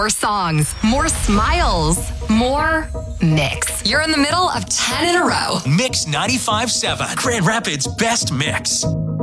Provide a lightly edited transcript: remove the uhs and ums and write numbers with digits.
More songs, more smiles, more mix. You're in the middle of 10 in a row. Mix 95.7, Grand Rapids' best mix.